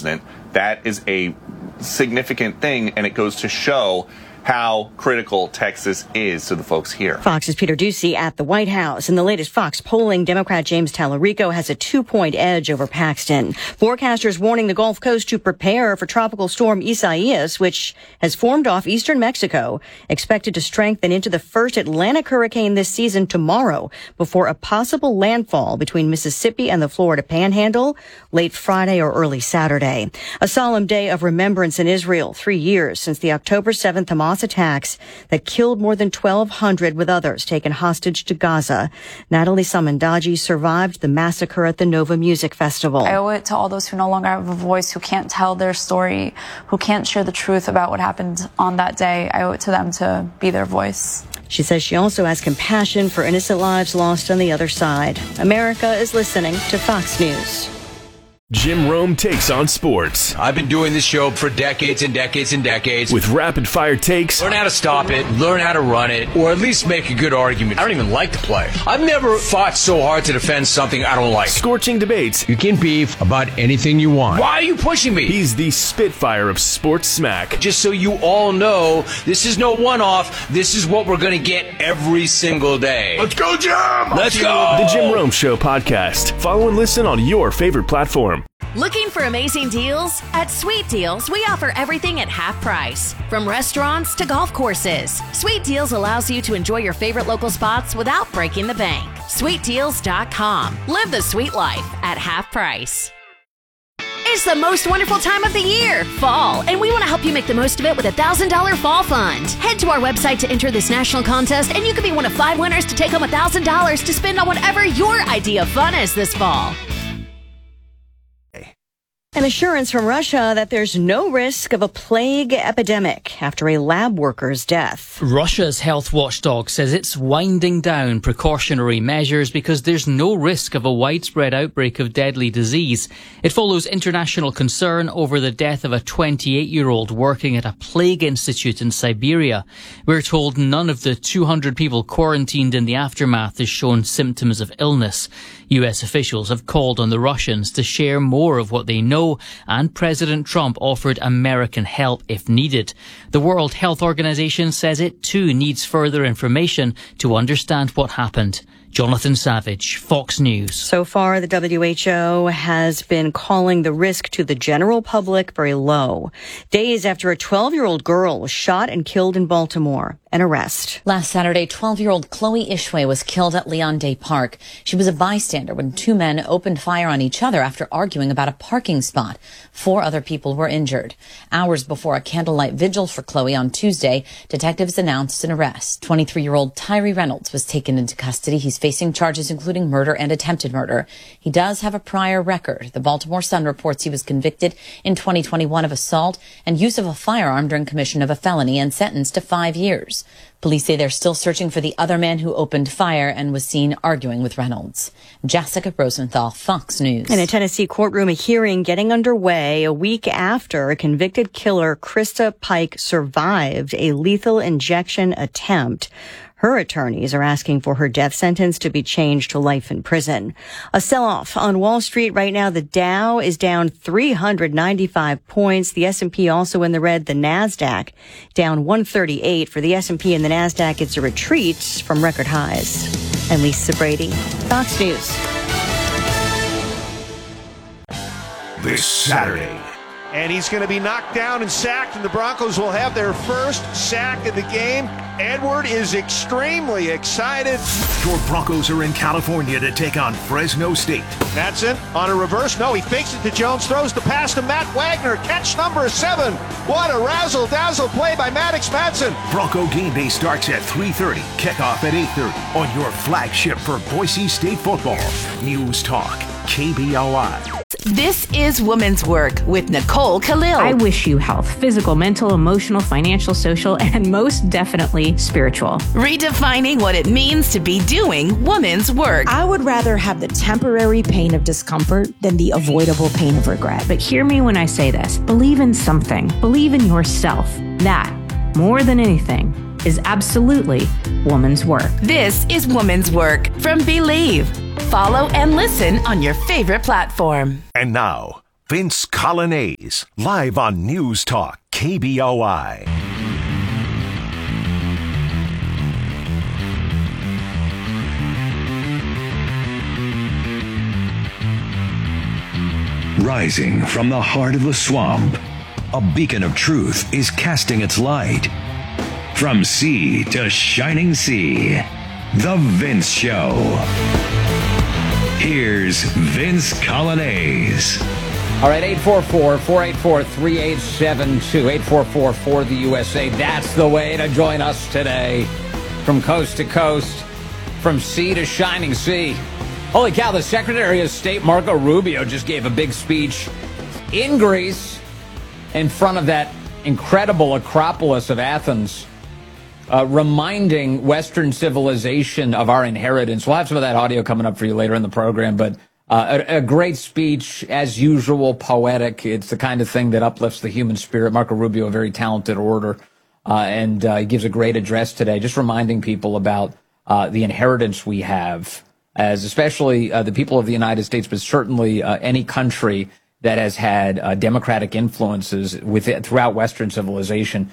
president. That is a significant thing, and it goes to show how critical Texas is to the folks here. Fox's Peter Doocy at the White House. In the latest Fox polling, Democrat James Tallarico has a 2-point edge over Paxton. Forecasters warning the Gulf Coast to prepare for Tropical Storm Isaias, which has formed off eastern Mexico, expected to strengthen into the first Atlantic hurricane this season tomorrow, before a possible landfall between Mississippi and the Florida Panhandle late Friday or early Saturday. A solemn day of remembrance in Israel, 3 years since the October 7th Hamas attacks that killed more than 1,200 with others taken hostage to Gaza. Natalie Samandaji survived the massacre at the Nova Music Festival. I owe it to all those who no longer have a voice, who can't tell their story, who can't share the truth about what happened on that day. I owe it to them to be their voice. She says she also has compassion for innocent lives lost on the other side. America is listening to Fox News. Jim Rome takes on sports. I've been doing this show for decades and decades and decades. With rapid-fire takes. Learn how to stop it, learn how to run it, or at least make a good argument. I don't even like to play. I've never fought so hard to defend something I don't like. Scorching debates. You can beef about anything you want. Why are you pushing me? He's the Spitfire of sports smack. Just so you all know, this is no one-off. This is what we're going to get every single day. Let's go, Jim! Let's go! The Jim Rome Show podcast. Follow and listen on your favorite platform. Looking for amazing deals? At Sweet Deals, we offer everything at half price. From restaurants to golf courses, Sweet Deals allows you to enjoy your favorite local spots without breaking the bank. SweetDeals.com. Live the sweet life at half price. It's the most wonderful time of the year, fall, and we want to help you make the most of it with a $1,000 fall fund. Head to our website to enter this national contest, and you could be one of 5 winners to take home $1,000 to spend on whatever your idea of fun is this fall. An assurance from Russia that there's no risk of a plague epidemic after a lab worker's death. Russia's health watchdog says it's winding down precautionary measures because there's no risk of a widespread outbreak of deadly disease. It follows international concern over the death of a 28-year-old working at a plague institute in Siberia. We're told none of the 200 people quarantined in the aftermath has shown symptoms of illness. US officials have called on the Russians to share more of what they know, and President Trump offered American help if needed. The World Health Organization says it too needs further information to understand what happened. Jonathan Savage, Fox News. So far, the WHO has been calling the risk to the general public very low. Days after a 12-year-old girl was shot and killed in Baltimore. An arrest. Last Saturday, 12-year-old Chloe Ishwe was killed at Leon Day Park. She was a bystander when 2 men opened fire on each other after arguing about a parking spot. 4 other people were injured. Hours before a candlelight vigil for Chloe on Tuesday, detectives announced an arrest. 23-year-old Tyree Reynolds was taken into custody. He's facing charges including murder and attempted murder. He does have a prior record. The Baltimore Sun reports he was convicted in 2021 of assault and use of a firearm during commission of a felony and sentenced to 5 years. Police say they're still searching for the other man who opened fire and was seen arguing with Reynolds. Jessica Rosenthal, Fox News. In a Tennessee courtroom, a hearing getting underway a week after a convicted killer, Krista Pike, survived a lethal injection attempt. Her attorneys are asking for her death sentence to be changed to life in prison. A sell-off on Wall Street right now. The Dow is down 395 points. The S&P also in the red. The NASDAQ down 138. For the S&P and the NASDAQ, it's a retreat from record highs. I'm Lisa Brady, Fox News. This Saturday. And he's going to be knocked down and sacked, and the Broncos will have their first sack of the game. Edward is extremely excited. Your Broncos are in California to take on Fresno State. Madsen on a reverse. No, he fakes it to Jones, throws the pass to Matt Wagner. Catch number 7. What a razzle-dazzle play by Maddox Madsen. Bronco game day starts at 3:30. Kickoff at 8:30 on your flagship for Boise State football. News Talk, KBOI. This is Women's Work with Nicole Khalil. I wish you health, physical, mental, emotional, financial, social, and most definitely spiritual. Redefining what it means to be doing women's work. I would rather have the temporary pain of discomfort than the avoidable pain of regret. But hear me when I say this. Believe in something. Believe in yourself. That, more than anything, is absolutely woman's work. This is Woman's Work from Believe. Follow and listen on your favorite platform. And now, Vince Colonnese, live on News Talk, KBOI. Rising from the heart of the swamp, a beacon of truth is casting its light. From sea to shining sea, The Vince Show. Here's Vince Colonnese. All right, 844-484-3872, 844-4-the-USA. That's the way to join us today. From coast to coast, from sea to shining sea. Holy cow, the Secretary of State, Marco Rubio, just gave a big speech in Greece in front of that incredible Acropolis of Athens, reminding Western civilization of our inheritance. We'll have some of that audio coming up for you later in the program, but a great speech, as usual, poetic. It's the kind of thing that uplifts the human spirit. Marco Rubio, a very talented orator, and he gives a great address today, just reminding people about the inheritance we have, as especially the people of the United States, but certainly any country that has had democratic influences throughout Western civilization.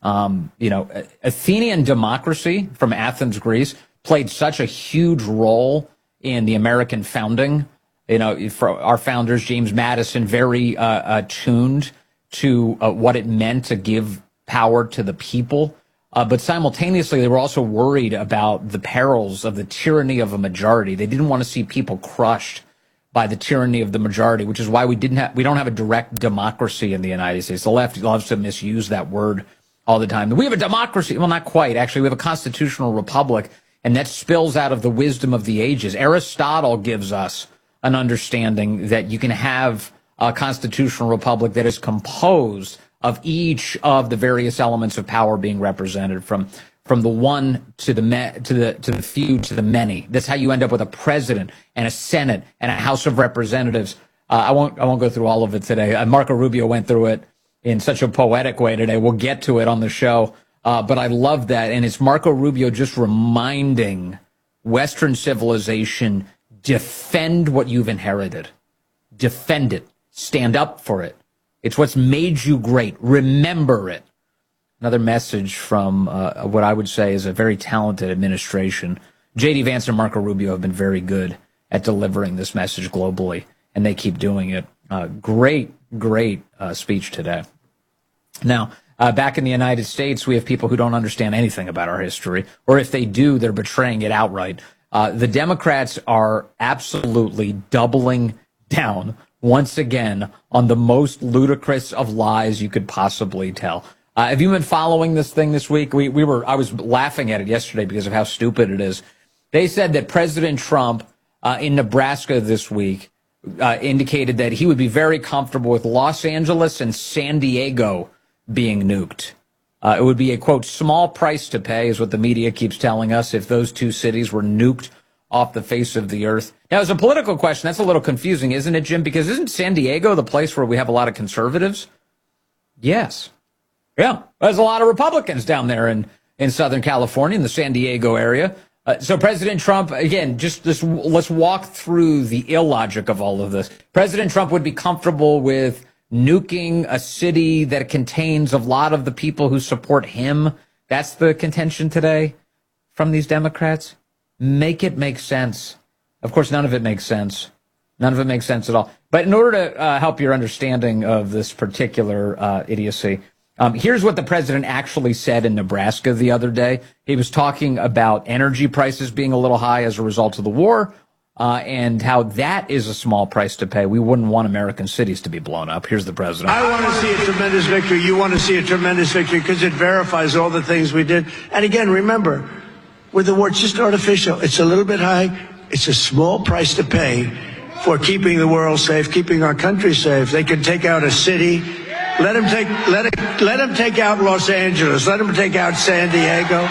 Athenian democracy from Athens, Greece, played such a huge role in the American founding. For our founders, James Madison, very attuned to what it meant to give power to the people. But simultaneously, they were also worried about the perils of the tyranny of a majority. They didn't want to see people crushed by the tyranny of the majority, which is why we don't have a direct democracy in the United States. The left loves to misuse that word all the time. We have a democracy. Well, not quite. Actually, we have a constitutional republic, and that spills out of the wisdom of the ages. Aristotle gives us an understanding that you can have a constitutional republic that is composed of each of the various elements of power being represented, from the one to the few to the many. That's how you end up with a president and a Senate and a House of Representatives. I won't go through all of it today. Marco Rubio went through it in such a poetic way today. We'll get to it on the show. But I love that. And it's Marco Rubio just reminding Western civilization, defend what you've inherited. Defend it. Stand up for it. It's what's made you great. Remember it. Another message from what I would say is a very talented administration. J.D. Vance and Marco Rubio have been very good at delivering this message globally, and they keep doing it. Great speech today. Now, back in the United States, we have people who don't understand anything about our history, or if they do, they're betraying it outright. The Democrats are absolutely doubling down once again on the most ludicrous of lies you could possibly tell. Have you been following this thing this week? I was laughing at it yesterday because of how stupid it is. They said that President Trump in Nebraska this week indicated that he would be very comfortable with Los Angeles and San Diego being nuked. It would be a, quote, small price to pay, is what the media keeps telling us, if those two cities were nuked off the face of the earth. Now, as a political question, that's a little confusing, isn't it, Jim? Because isn't San Diego the place where we have a lot of conservatives? Yes. Yeah. There's a lot of Republicans down there in Southern California, in the San Diego area. So President Trump, again, let's walk through the illogic of all of this. President Trump would be comfortable with nuking a city that contains a lot of the people who support him. That's the contention today from these Democrats. Make it make sense. Of course, none of it makes sense. None of it makes sense at all. But in order to help your understanding of this particular idiocy, here's what the president actually said in Nebraska the other day. He was talking about energy prices being a little high as a result of the war, and how that is a small price to pay. We wouldn't want American cities to be blown up. Here's the president. I want to see a tremendous victory. You want to see a tremendous victory because it verifies all the things we did. And again, remember, with the war, it's just artificial. It's a little bit high. It's a small price to pay for keeping the world safe, keeping our country safe. They can take out a city. Let them take out Los Angeles. Let them take out San Diego.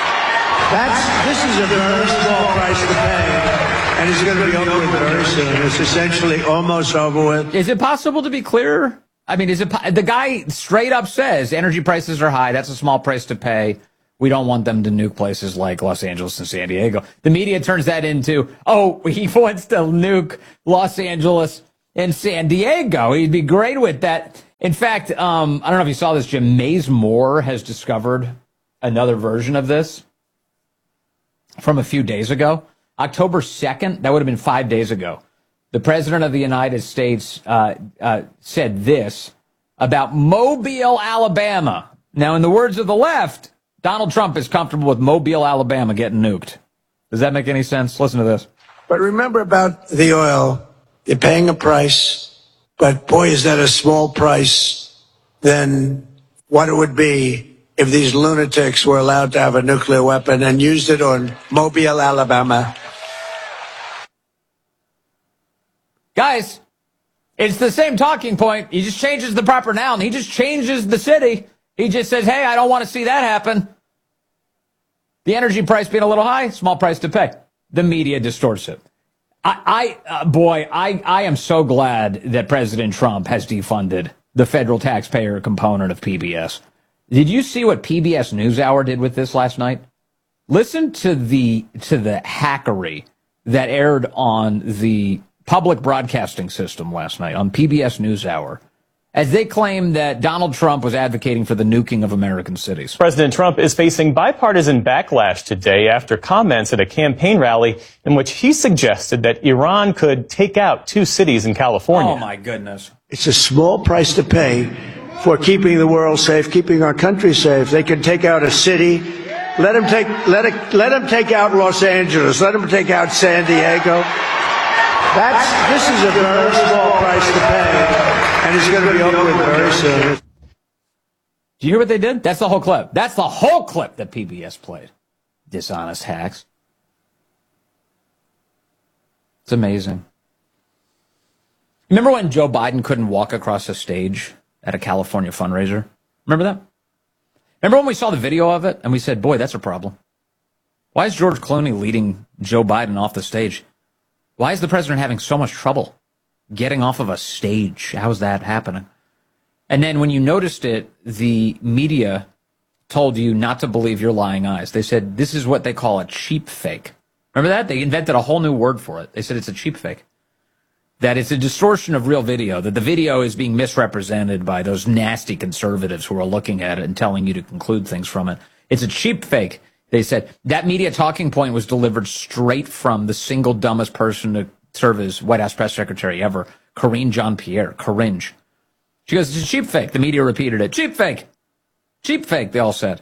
This is a very small price to pay, and it's going to be over with very soon. It's essentially almost over with. Is it possible to be clearer? I mean, the guy straight up says energy prices are high. That's a small price to pay. We don't want them to nuke places like Los Angeles and San Diego. The media turns that into, he wants to nuke Los Angeles in San Diego. He'd be great with that. In fact, I don't know if you saw this, Jim. Maze Moore has discovered another version of this from a few days ago. October 2nd, that would have been 5 days ago. The President of the United States said this about Mobile, Alabama. Now, in the words of the left, Donald Trump is comfortable with Mobile, Alabama getting nuked. Does that make any sense? Listen to this. But remember about the oil. You're paying a price, but boy, is that a small price than what it would be if these lunatics were allowed to have a nuclear weapon and used it on Mobile, Alabama. Guys, it's the same talking point. He just changes the proper noun. He just changes the city. He just says, hey, I don't want to see that happen. The energy price being a little high, small price to pay. The media distorts it. I am so glad that President Trump has defunded the federal taxpayer component of PBS. Did you see what PBS NewsHour did with this last night? Listen to the hackery that aired on the public broadcasting system last night on PBS NewsHour, as they claim that Donald Trump was advocating for the nuking of American cities. President Trump is facing bipartisan backlash today after comments at a campaign rally in which he suggested that Iran could take out 2 cities in California. Oh, my goodness. It's a small price to pay for keeping the world safe, keeping our country safe. They can take out a city. Let them take out Los Angeles. Let them take out San Diego. This is a very small price to pay, and it's going to be over with very soon. Do you hear what they did? That's the whole clip. That's the whole clip that PBS played. Dishonest hacks. It's amazing. Remember when Joe Biden couldn't walk across a stage at a California fundraiser? Remember that? Remember when we saw the video of it and we said, boy, that's a problem. Why is George Clooney leading Joe Biden off the stage? Why is the president having so much trouble getting off of a stage? How is that happening? And then when you noticed it, the media told you not to believe your lying eyes. They said this is what they call a cheap fake. Remember that? They invented a whole new word for it. They said it's a cheap fake. That it's a distortion of real video, that the video is being misrepresented by those nasty conservatives who are looking at it and telling you to conclude things from it. It's a cheap fake. They said that media talking point was delivered straight from the single dumbest person to serve as White House press secretary ever, Karine Jean-Pierre. Cringe. She goes, it's a cheap fake. The media repeated it. Cheap fake. Cheap fake, they all said.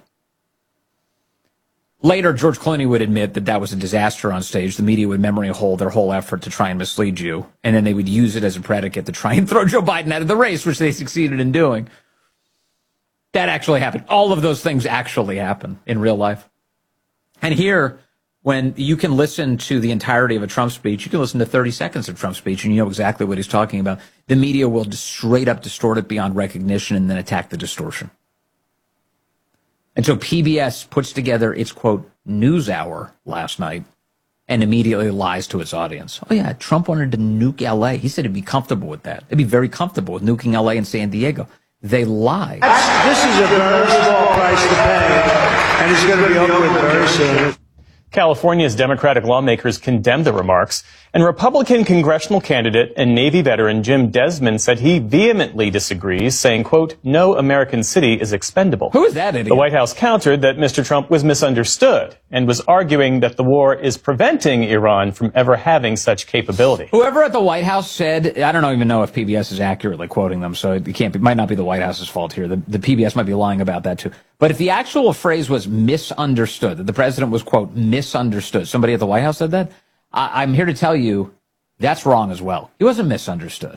Later, George Clooney would admit that that was a disaster on stage. The media would memory hole their whole effort to try and mislead you, and then they would use it as a predicate to try and throw Joe Biden out of the race, which they succeeded in doing. That actually happened. All of those things actually happen in real life. And here, when you can listen to the entirety of a Trump speech, you can listen to 30 seconds of Trump's speech, and you know exactly what he's talking about. The media will just straight up distort it beyond recognition and then attack the distortion. And so PBS puts together its, quote, news hour last night and immediately lies to its audience. Oh, yeah, Trump wanted to nuke L.A. He said he'd be comfortable with that. They'd be very comfortable with nuking L.A. and San Diego. They lie. This is a very small price to pay, and it's going to be over with very soon. California's Democratic lawmakers condemned the remarks, and Republican congressional candidate and Navy veteran Jim Desmond said he vehemently disagrees, saying, quote, no American city is expendable. Who is that idiot? The White House countered that Mr. Trump was misunderstood and was arguing that the war is preventing Iran from ever having such capability. Whoever at the White House said, I don't even know if PBS is accurately quoting them, so it might not be the White House's fault here. The PBS might be lying about that too. But if the actual phrase was misunderstood, that the president was, quote, misunderstood, somebody at the White House said that, I'm here to tell you that's wrong as well. He wasn't misunderstood.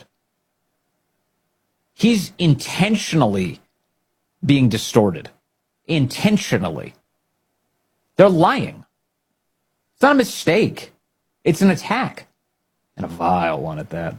He's intentionally being distorted. Intentionally. They're lying. It's not a mistake. It's an attack. And a vile one at that.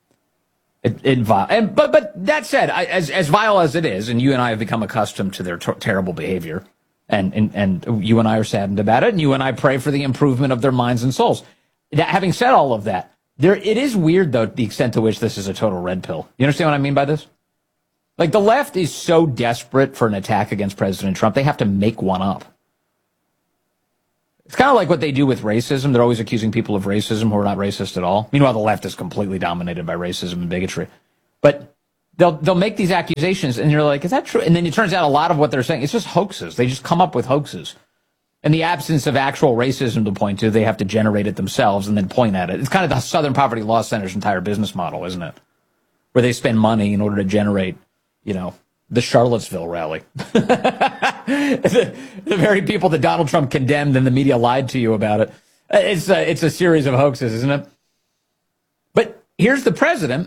But that said, as vile as it is, and you and I have become accustomed to their terrible behavior, and you and I are saddened about it, and you and I pray for the improvement of their minds and souls. Having said all of that, it is weird, though, the extent to which this is a total red pill. You understand what I mean by this? Like, the left is so desperate for an attack against President Trump, they have to make one up. It's kind of like what they do with racism. They're always accusing people of racism who are not racist at all. Meanwhile, the left is completely dominated by racism and bigotry. But they'll make these accusations, and you're like, is that true? And then it turns out a lot of what they're saying, it's just hoaxes. They just come up with hoaxes. In the absence of actual racism to point to, they have to generate it themselves and then point at it. It's kind of the Southern Poverty Law Center's entire business model, isn't it? Where they spend money in order to generate, the Charlottesville rally. the very people that Donald Trump condemned and the media lied to you about it. It's a series of hoaxes, isn't it? But here's the president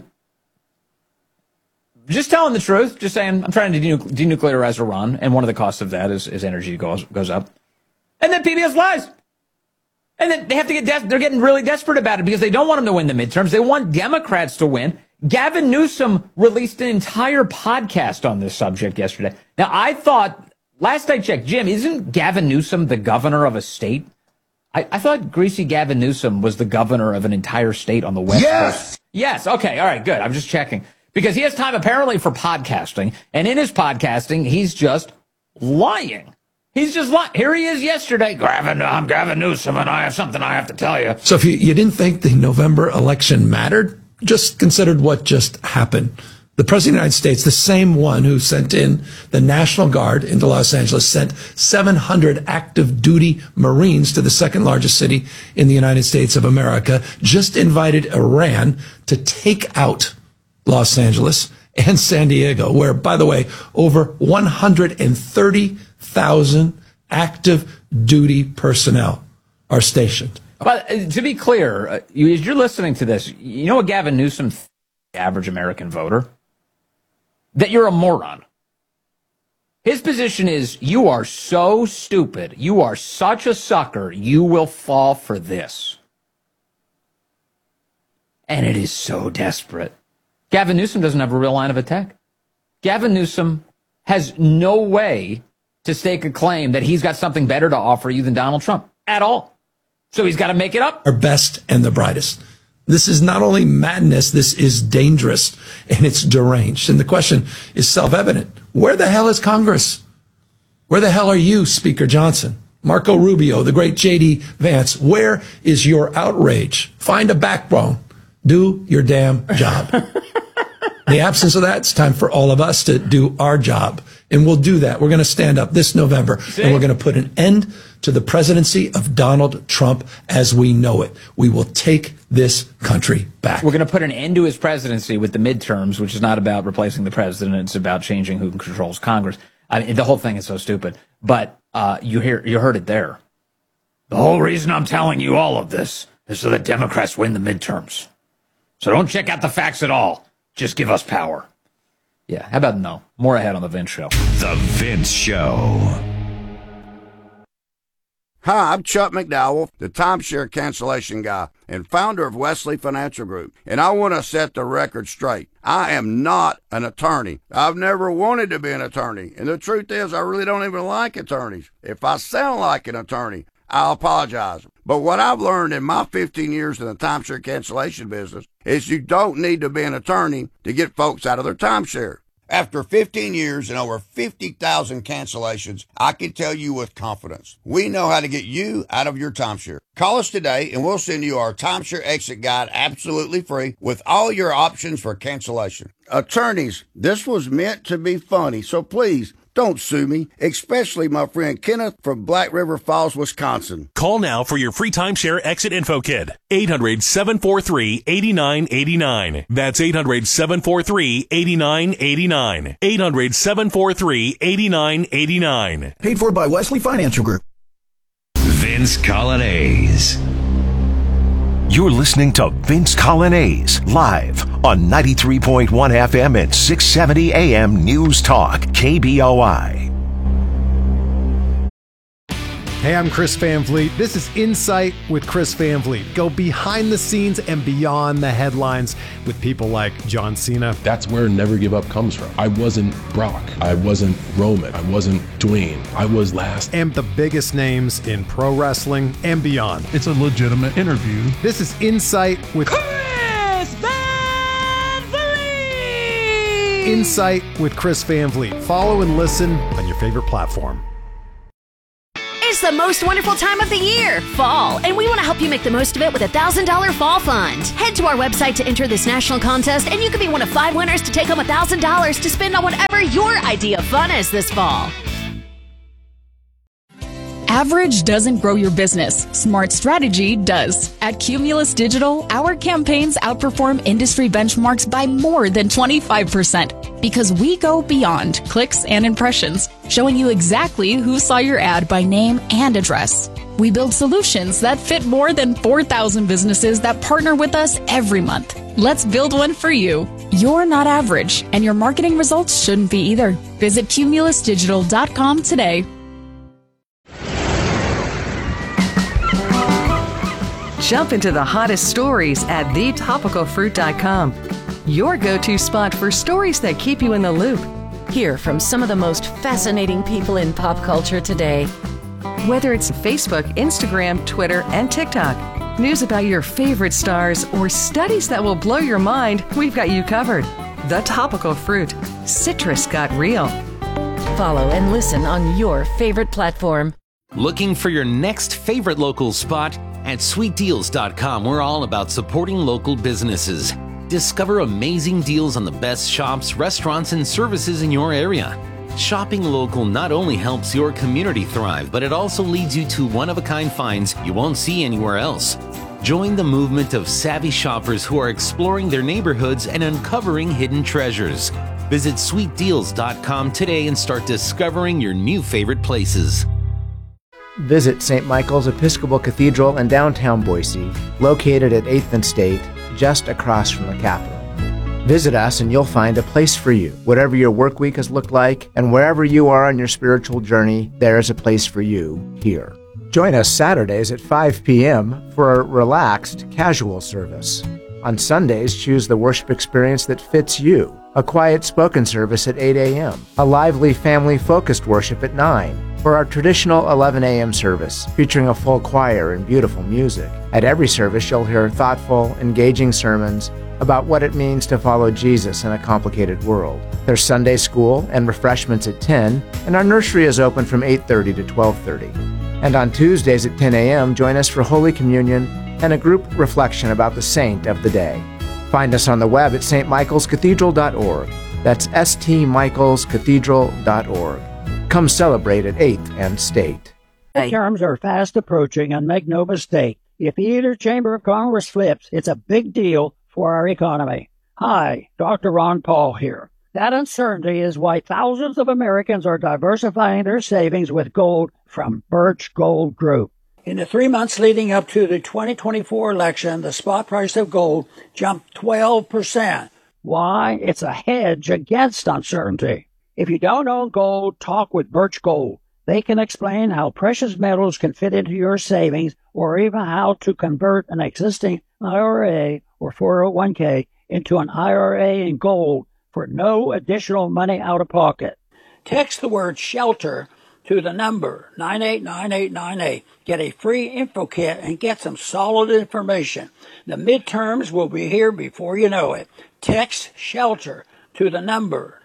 just telling the truth, just saying, I'm trying to denuclearize Iran, and one of the costs of that is energy goes up. And then PBS lies. And then they have to they're getting really desperate about it because they don't want them to win the midterms. They want Democrats to win. Gavin Newsom released an entire podcast on this subject yesterday. Now, I thought, last I checked, Jim, isn't Gavin Newsom the governor of a state? I thought greasy Gavin Newsom was the governor of an entire state on the West Coast. Yes. Okay. All right. Good. I'm just checking. Because he has time apparently for podcasting. And in his podcasting, he's just lying. He's just lying. Here he is yesterday. I'm Gavin Newsom, and I have something I have to tell you. So if you didn't think the November election mattered, just considered what just happened. The President of the United States, the same one who sent in the National Guard into Los Angeles, sent 700 active duty Marines to the second largest city in the United States of America, just invited Iran to take out Los Angeles and San Diego, where, by the way, over 130,000 active duty personnel are stationed. But to be clear, as you're listening to this, you know what Gavin Newsom thinks, the average American voter? That you're a moron. His position is, you are so stupid, you are such a sucker, you will fall for this. And it is so desperate. Gavin Newsom doesn't have a real line of attack. Gavin Newsom has no way to stake a claim that he's got something better to offer you than Donald Trump at all. So he's got to make it up. Our best and the brightest. This is not only madness, this is dangerous and it's deranged. And the question is self-evident. Where the hell is Congress? Where the hell are you, Speaker Johnson? Marco Rubio, the great J.D. Vance, where is your outrage? Find a backbone. Do your damn job. In the absence of that, it's time for all of us to do our job. And we'll do that. We're going to stand up this November, and we're going to put an end to the presidency of Donald Trump as we know it. We will take this country back. We're going to put an end to his presidency with the midterms, which is not about replacing the president. It's about changing who controls Congress. I mean, the whole thing is so stupid. But you heard it there. The whole reason I'm telling you all of this is so that Democrats win the midterms. So don't check out the facts at all. Just give us power. Yeah, how about no? More ahead on The Vince Show. The Vince Show. Hi, I'm Chuck McDowell, the timeshare cancellation guy and founder of Wesley Financial Group. And I want to set the record straight. I am not an attorney. I've never wanted to be an attorney. And the truth is, I really don't even like attorneys. If I sound like an attorney, I'll apologize. But what I've learned in my 15 years in the timeshare cancellation business is you don't need to be an attorney to get folks out of their timeshare. After 15 years and over 50,000 cancellations, I can tell you with confidence, we know how to get you out of your timeshare. Call us today and we'll send you our timeshare exit guide absolutely free with all your options for cancellation. Attorneys, this was meant to be funny, so please don't sue me, especially my friend Kenneth from Black River Falls, Wisconsin. Call now for your free timeshare exit info kit. 800-743-8989. That's 800-743-8989. 800-743-8989. Paid for by Wesley Financial Group. Vince Colonnese. You're listening to Vince Colonnese live on 93.1 FM and 670 AM News Talk, KBOI. Hey, I'm Chris Van Vliet. This is Insight with Chris Van Vliet. Go behind the scenes and beyond the headlines with people like John Cena. That's where Never Give Up comes from. I wasn't Brock. I wasn't Roman. I wasn't Dwayne. I was last. And the biggest names in pro wrestling and beyond. It's a legitimate interview. This is Insight with Chris Van Vliet. Insight with Chris Van Vliet. Follow and listen on your favorite platform. It's the most wonderful time of the year, fall, and we want to help you make the most of it with a $1,000 fall fund. Head to our website to enter this national contest, and you could be one of 5 winners to take home $1,000 to spend on whatever your idea of fun is this fall. Average doesn't grow your business. Smart strategy does. At Cumulus Digital, our campaigns outperform industry benchmarks by more than 25% because we go beyond clicks and impressions, showing you exactly who saw your ad by name and address. We build solutions that fit more than 4,000 businesses that partner with us every month. Let's build one for you. You're not average, and your marketing results shouldn't be either. Visit cumulusdigital.com today. Jump into the hottest stories at thetopicalfruit.com. Your go-to spot for stories that keep you in the loop. Hear from some of the most fascinating people in pop culture today. Whether it's Facebook, Instagram, Twitter, and TikTok, news about your favorite stars, or studies that will blow your mind, we've got you covered. The Topical Fruit. Citrus got real. Follow and listen on your favorite platform. Looking for your next favorite local spot? At sweetdeals.com, we're all about supporting local businesses. Discover amazing deals on the best shops, restaurants, and services in your area. Shopping local not only helps your community thrive, but it also leads you to one-of-a-kind finds you won't see anywhere else. Join the movement of savvy shoppers who are exploring their neighborhoods and uncovering hidden treasures. Visit sweetdeals.com today and start discovering your new favorite places. Visit St. Michael's Episcopal Cathedral in downtown Boise, located at 8th and State, just across from the Capitol. Visit us and you'll find a place for you. Whatever your work week has looked like, and wherever you are on your spiritual journey, there is a place for you here. Join us Saturdays at 5 p.m. for a relaxed, casual service. On Sundays, choose the worship experience that fits you. A quiet spoken service at 8 a.m., a lively family-focused worship at 9, or our traditional 11 a.m. service, featuring a full choir and beautiful music. At every service, you'll hear thoughtful, engaging sermons about what it means to follow Jesus in a complicated world. There's Sunday school and refreshments at 10, and our nursery is open from 8:30 to 12:30. And on Tuesdays at 10 a.m., join us for Holy Communion and a group reflection about the saint of the day. Find us on the web at stmichaelscathedral.org. That's stmichaelscathedral.org. Come celebrate at 8th and State. Midterms are fast approaching, and make no mistake, if either chamber of Congress flips, it's a big deal for our economy. Hi, Dr. Ron Paul here. That uncertainty is why thousands of Americans are diversifying their savings with gold from Birch Gold Group. In the 3 months leading up to the 2024 election, the spot price of gold jumped 12%. Why? It's a hedge against uncertainty. If you don't own gold, talk with Birch Gold. They can explain how precious metals can fit into your savings, or even how to convert an existing IRA or 401k into an IRA in gold for no additional money out of pocket. Text the word SHELTER to the number 989898. Get a free info kit and get some solid information. The midterms will be here before you know it. Text SHELTER to the number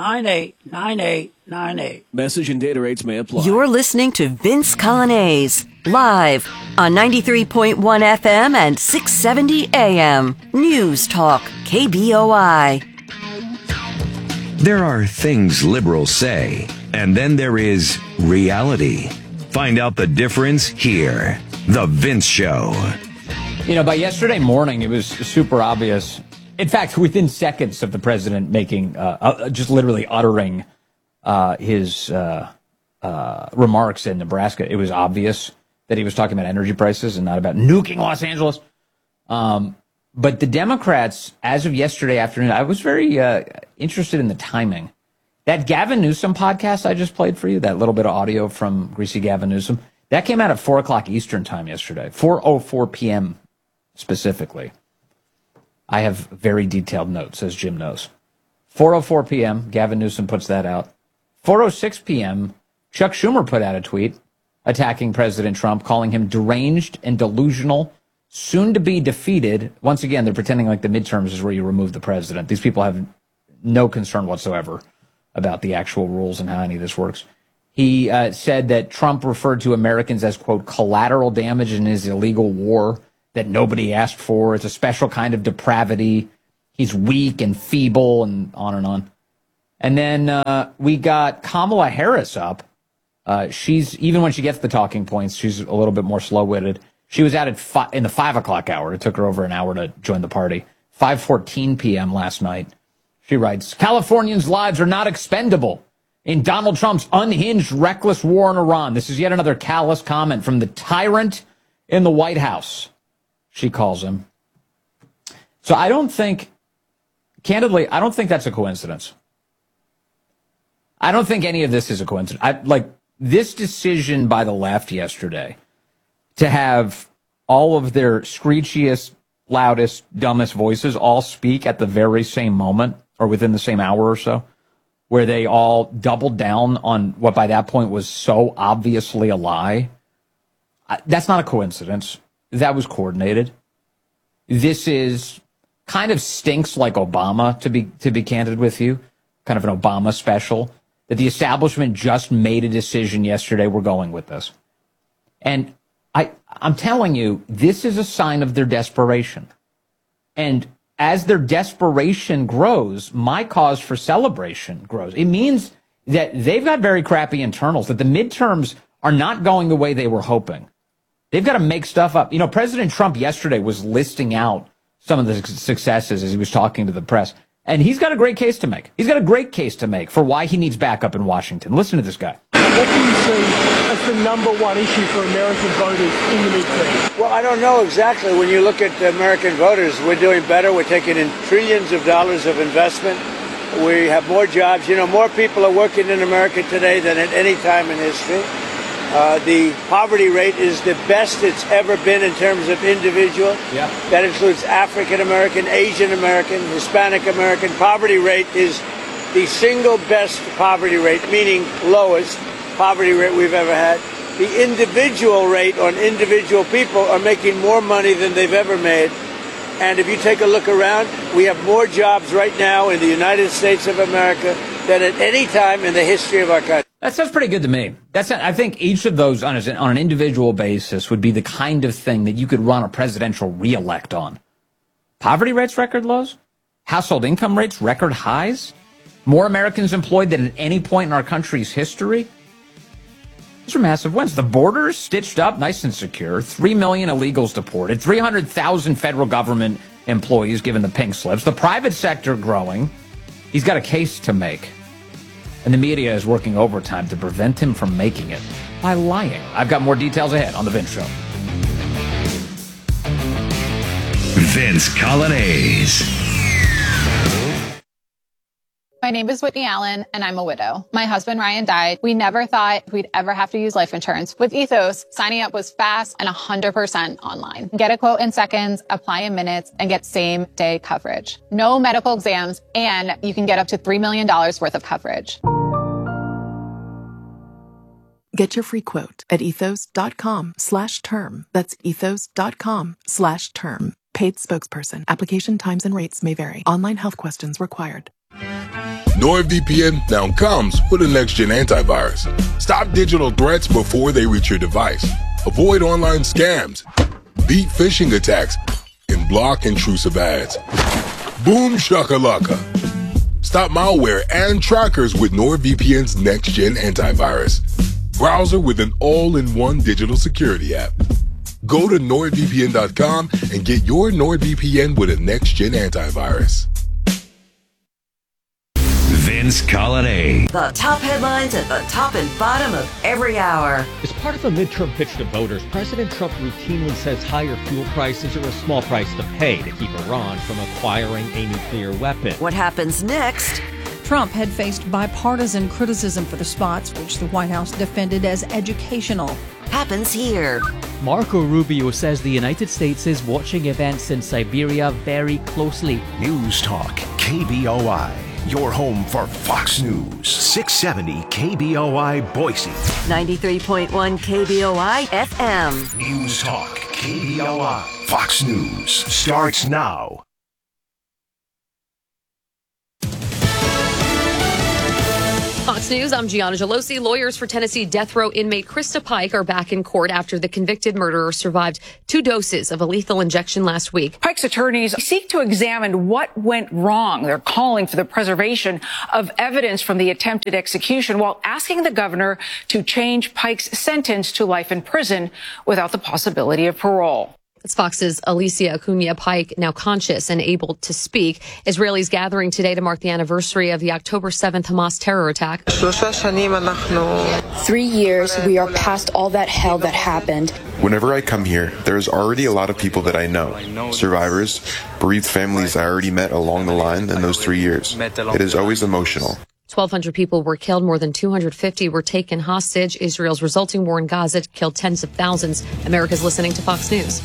989898. Message and data rates may apply. You're listening to Vince Colonnese, live on 93.1 FM and 670 AM. News Talk, KBOI. There are things liberals say, and then there is reality. Find out the difference here. The Vince Show. You know, by yesterday morning, it was super obvious. In fact, within seconds of the president making, just literally uttering his remarks in Nebraska, it was obvious that he was talking about energy prices and not about nuking Los Angeles. But the Democrats, as of yesterday afternoon, I was very interested in the timing. That Gavin Newsom podcast I just played for you, that little bit of audio from Greasy Gavin Newsom, that came out at 4 o'clock Eastern time yesterday, 4:04 p.m. specifically. I have very detailed notes, as Jim knows. 4:04 p.m., Gavin Newsom puts that out. 4:06 p.m., Chuck Schumer put out a tweet attacking President Trump, calling him deranged and delusional, soon to be defeated. Once again, they're pretending like the midterms is where you remove the president. These people have no concern whatsoever about the actual rules and how any of this works. He said that Trump referred to Americans as, quote, collateral damage in his illegal war that nobody asked for. It's a special kind of depravity. He's weak and feeble and on and on. And then we got Kamala Harris up. She's, even when she gets the talking points, she's a little bit more slow-witted. She was out at in the 5 o'clock hour. It took her over an hour to join the party. 5:14 p.m. last night. She writes, Californians' lives are not expendable in Donald Trump's unhinged, reckless war on Iran. This is yet another callous comment from the tyrant in the White House, she calls him. So I don't think, candidly, I don't think that's a coincidence. I don't think any of this is a coincidence. This decision by the left yesterday to have all of their screechiest, loudest, dumbest voices all speak at the very same moment or within the same hour or so, where they all doubled down on what by that point was so obviously a lie. That's not a coincidence. That was coordinated. This is kind of stinks like Obama, to be candid with you, kind of an Obama special, that the establishment just made a decision yesterday, we're going with this. And I'm telling you, this is a sign of their desperation. And as their desperation grows, my cause for celebration grows. It means that they've got very crappy internals, that the midterms are not going the way they were hoping. They've got to make stuff up. You know, President Trump yesterday was listing out some of the successes as he was talking to the press. And he's got a great case to make. He's got a great case to make for why he needs backup in Washington. Listen to this guy. What do you see as the number one issue for American voters in the midterm? Well, I don't know exactly. When you look at American voters, we're doing better. We're taking in trillions of dollars of investment. We have more jobs. You know, more people are working in America today than at any time in history. The poverty rate is the best it's ever been in terms of individual. Yeah. That includes African American, Asian American, Hispanic American. Poverty rate is the single best poverty rate, meaning lowest poverty rate we've ever had. The individual rate on individual people are making more money than they've ever made. And if you take a look around, we have more jobs right now in the United States of America than at any time in the history of our country. That sounds pretty good to me. I think each of those on an individual basis would be the kind of thing that you could run a presidential reelect on. Poverty rates, record lows. Household income rates, record highs. More Americans employed than at any point in our country's history. These are massive wins. The border's stitched up, nice and secure. 3 million illegals deported. 300,000 federal government employees given the pink slips. The private sector growing. He's got a case to make. And the media is working overtime to prevent him from making it by lying. I've got more details ahead on The Vince Show. Vince Coglianese. My name is Whitney Allen, and I'm a widow. My husband, Ryan, died. We never thought we'd ever have to use life insurance. With Ethos, signing up was fast and 100% online. Get a quote in seconds, apply in minutes, and get same-day coverage. No medical exams, and you can get up to $3 million worth of coverage. Get your free quote at ethos.com/term. That's ethos.com/term. Paid spokesperson. Application times and rates may vary. Online health questions required. NordVPN now comes with a next-gen antivirus. Stop digital threats before they reach your device. Avoid online scams, beat phishing attacks, and block intrusive ads. Boom shakalaka. Stop malware and trackers with NordVPN's next-gen antivirus. Browser with an all-in-one digital security app. Go to NordVPN.com and get your NordVPN with a next-gen antivirus. Vince Coglianese. The top headlines at the top and bottom of every hour. As part of a midterm pitch to voters, President Trump routinely says higher fuel prices are a small price to pay to keep Iran from acquiring a nuclear weapon. What happens next? Trump had faced bipartisan criticism for the spots, which the White House defended as educational. Happens here. Marco Rubio says the United States is watching events in Siberia very closely. News Talk, KBOI. Your home for Fox News. 670 KBOI Boise. 93.1 KBOI FM. News Talk, KBOI. Fox News starts now. Fox Fox News, I'm Gianna Gelosi. Lawyers for Tennessee death row inmate Krista Pike are back in court after the convicted murderer survived 2 doses of a lethal injection last week. Pike's attorneys seek to examine what went wrong. They're calling for the preservation of evidence from the attempted execution while asking the governor to change Pike's sentence to life in prison without the possibility of parole. It's Fox's Alicia Acuna Pike, now conscious and able to speak. Israelis gathering today to mark the anniversary of the October 7th Hamas terror attack. 3 years, we are past all that hell that happened. Whenever I come here, there's already a lot of people that I know. Survivors, bereaved families I already met along the line in those 3 years. It is always emotional. 1,200 people were killed. More than 250 were taken hostage. Israel's resulting war in Gaza killed tens of thousands. America's listening to Fox News.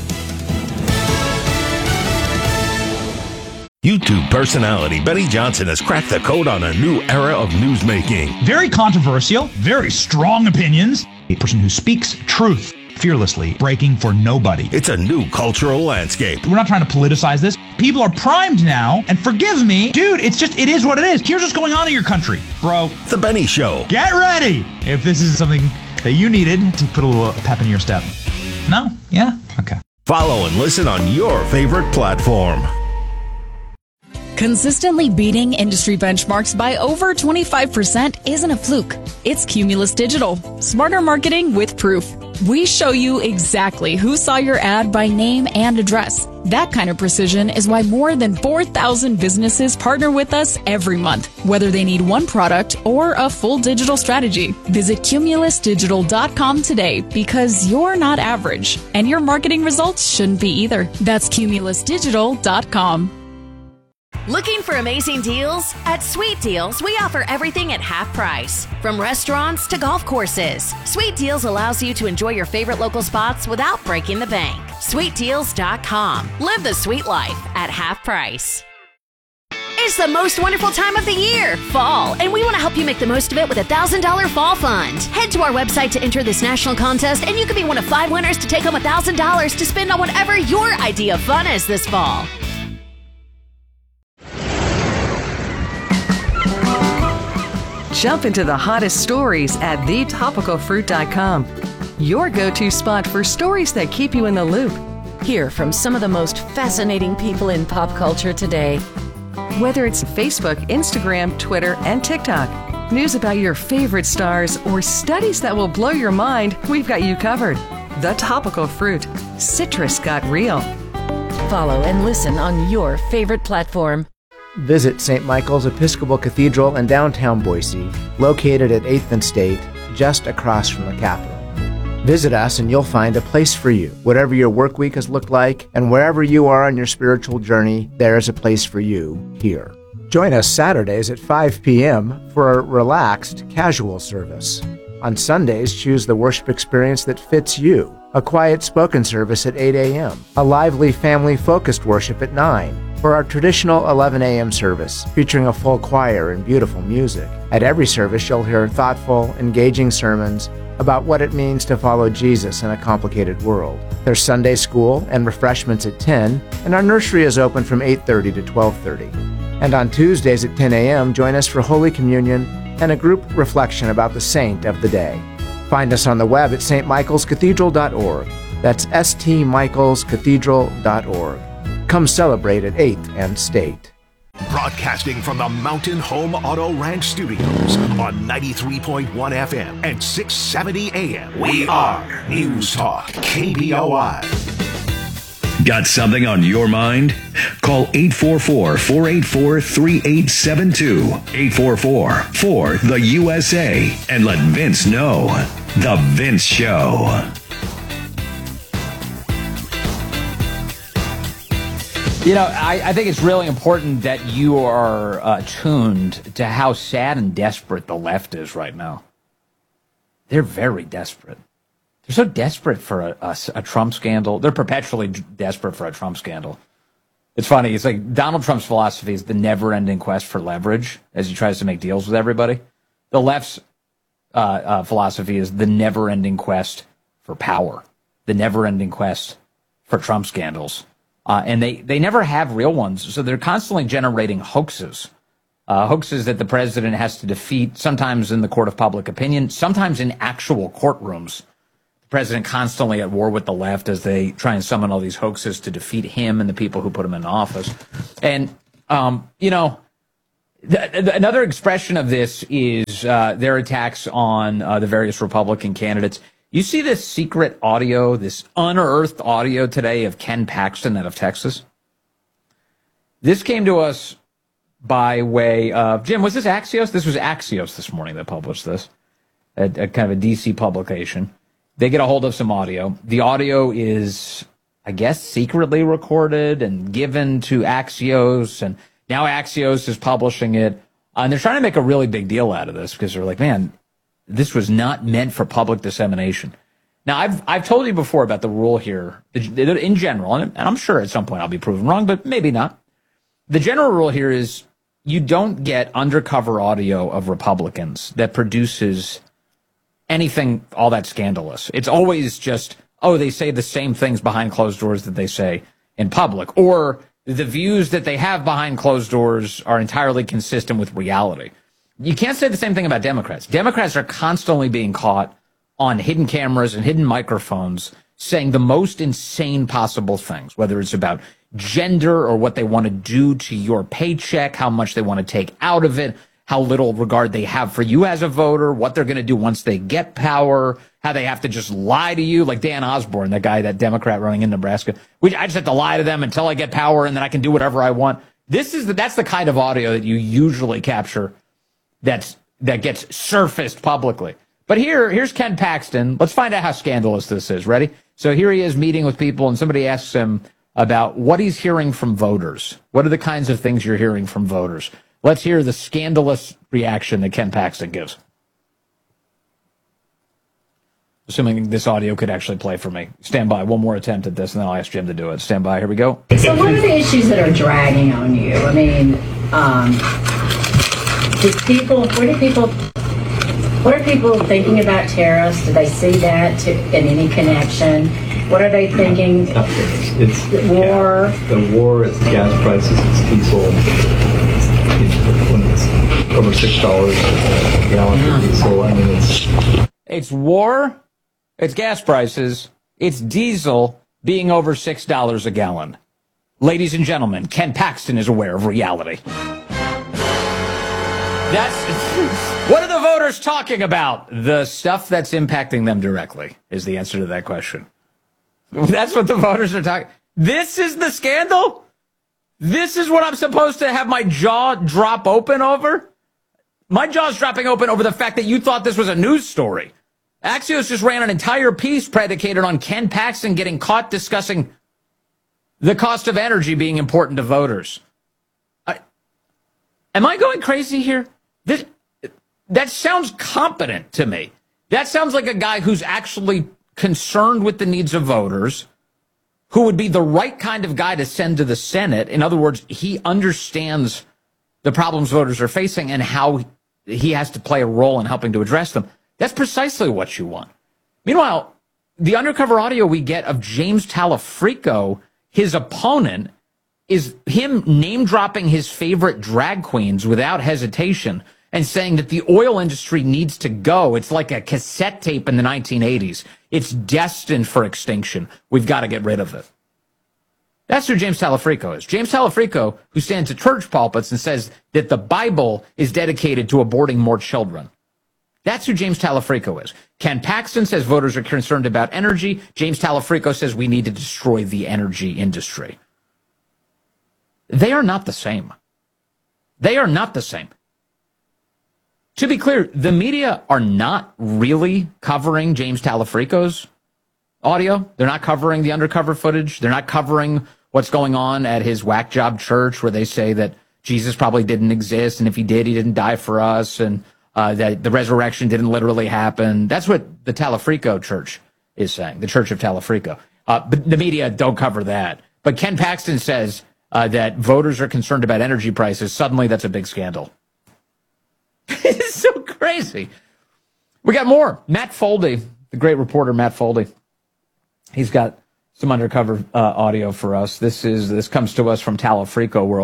YouTube personality Benny Johnson has cracked the code on a new era of newsmaking. Very controversial, very strong opinions. A person who speaks truth fearlessly, breaking for nobody. It's a new cultural landscape. We're not trying to politicize this. People are primed now, and forgive me, dude, it is what it is. Here's what's going on in your country, bro. The Benny Show. Get ready if this is something that you needed to put a little pep in your step. No? Yeah? Okay. Follow and listen on your favorite platform. Consistently beating industry benchmarks by over 25% isn't a fluke. It's Cumulus Digital. Smarter marketing with proof. We show you exactly who saw your ad by name and address. That kind of precision is why more than 4,000 businesses partner with us every month, whether they need one product or a full digital strategy. Visit cumulusdigital.com today because you're not average, and your marketing results shouldn't be either. That's cumulusdigital.com. Looking for amazing deals? At Sweet Deals, we offer everything at half price. From restaurants to golf courses, Sweet Deals allows you to enjoy your favorite local spots without breaking the bank. SweetDeals.com. Live the sweet life at half price. It's the most wonderful time of the year, fall, and we want to help you make the most of it with a $1,000 fall fund. Head to our website to enter this national contest, and you could be one of 5 winners to take home $1,000 to spend on whatever your idea of fun is this fall. Jump into the hottest stories at thetopicalfruit.com. Your go-to spot for stories that keep you in the loop. Hear from some of the most fascinating people in pop culture today. Whether it's Facebook, Instagram, Twitter, and TikTok, news about your favorite stars, or studies that will blow your mind, we've got you covered. The Topical Fruit. Citrus got real. Follow and listen on your favorite platform. Visit St. Michael's Episcopal Cathedral in downtown Boise, located at 8th and State, just across from the Capitol. Visit us and you'll find a place for you. Whatever your work week has looked like, and wherever you are on your spiritual journey, there is a place for you here. Join us Saturdays at 5 p.m. for a relaxed, casual service. On Sundays, choose the worship experience that fits you. A quiet spoken service at 8 a.m., a lively family-focused worship at 9, or our traditional 11 a.m. service, featuring a full choir and beautiful music. At every service, you'll hear thoughtful, engaging sermons about what it means to follow Jesus in a complicated world. There's Sunday school and refreshments at 10, and our nursery is open from 8:30 to 12:30. And on Tuesdays at 10 a.m., join us for Holy Communion and a group reflection about the saint of the day. Find us on the web at stmichaelscathedral.org. That's stmichaelscathedral.org. Come celebrate at 8th and State. Broadcasting from the Mountain Home Auto Ranch Studios on 93.1 FM and 670 AM. We are News Talk KBOI. Got something on your mind? Call 844-484-3872. 844-4-THE-USA and let Vince know. The Vince Show. You know, I think it's really important that you are attuned to how sad and desperate the left is right now. They're very desperate. They're so desperate for a Trump scandal. They're perpetually desperate for a Trump scandal. It's funny. It's like Donald Trump's philosophy is the never-ending quest for leverage as he tries to make deals with everybody. The left's philosophy is the never-ending quest for power, the never-ending quest for Trump scandals. And they never have real ones, so they're constantly generating hoaxes Hoaxes that the president has to defeat, sometimes in the court of public opinion, sometimes in actual courtrooms. The president constantly at war with the left as they try and summon all these hoaxes to defeat him and the people who put him in office. And, another expression of this is their attacks on the various Republican candidates. You see this secret audio, this unearthed audio today of Ken Paxton out of Texas? This came to us by way of, Jim, was this Axios? This was Axios this morning that published this, a kind of a DC publication. They get a hold of some audio. The audio is, I guess, secretly recorded and given to Axios, and now Axios is publishing it. And they're trying to make a really big deal out of this because they're like, man, this was not meant for public dissemination. Now, I've told you before about the rule here in general, and I'm sure at some point I'll be proven wrong, but maybe not. The general rule here is you don't get undercover audio of Republicans that produces anything all that scandalous. It's always just, they say the same things behind closed doors that they say in public, or the views that they have behind closed doors are entirely consistent with reality. You can't say the same thing about Democrats. Democrats are constantly being caught on hidden cameras and hidden microphones saying the most insane possible things, whether it's about gender or what they want to do to your paycheck, how much they want to take out of it, how little regard they have for you as a voter, what they're going to do once they get power, how they have to just lie to you, like Dan Osborne, that guy, that Democrat running in Nebraska. I just have to lie to them until I get power and then I can do whatever I want. That's the kind of audio that you usually capture that gets surfaced publicly. But here's Ken Paxton. Let's find out how scandalous this is. Ready? So here he is meeting with people, and somebody asks him about what he's hearing from voters. What are the kinds of things you're hearing from voters? Let's hear the scandalous reaction that Ken Paxton gives. Assuming this audio could actually play for me. Stand by. One more attempt at this, and then I'll ask Jim to do it. Stand by. Here we go. So what are the issues that are dragging on you? I mean, what are people thinking about tariffs? Do they see that in any connection? What are they thinking? It's war. Yeah, the war, it's gas prices, it's diesel. When it's over $6 a gallon for diesel, I mean, it's war, it's gas prices, it's diesel being over $6 a gallon. Ladies and gentlemen, Ken Paxton is aware of reality. What are the voters talking about? The stuff that's impacting them directly is the answer to that question. That's what the voters are talking. This is the scandal? This is what I'm supposed to have my jaw drop open over? My jaw's dropping open over the fact that you thought this was a news story. Axios just ran an entire piece predicated on Ken Paxton getting caught discussing the cost of energy being important to voters. Am I going crazy here? That sounds competent to me. That sounds like a guy who's actually concerned with the needs of voters, who would be the right kind of guy to send to the Senate. In other words, he understands the problems voters are facing and how he has to play a role in helping to address them. That's precisely what you want. Meanwhile, the undercover audio we get of James Talafrico, his opponent, is him name-dropping his favorite drag queens without hesitation and saying that the oil industry needs to go. It's like a cassette tape in the 1980s. It's destined for extinction. We've got to get rid of it. That's who James Talafrico is. James Talafrico, who stands at church pulpits and says that the Bible is dedicated to aborting more children. That's who James Talafrico is. Ken Paxton says voters are concerned about energy. James Talafrico says we need to destroy the energy industry. They are not the same. They are not the same. To be clear, the media are not really covering James Talafrico's audio. They're not covering the undercover footage. They're not covering what's going on at his whack job church where they say that Jesus probably didn't exist, and if he did, he didn't die for us, and that the resurrection didn't literally happen. That's what the Talafrico church is saying, the Church of Talafrico. But the media don't cover that. But Ken Paxton says that voters are concerned about energy prices. Suddenly, that's a big scandal. It's so crazy. We got more. Matt Foldy, the great reporter Matt Foldy. He's got some undercover audio for us. This comes to us from Talafrico World.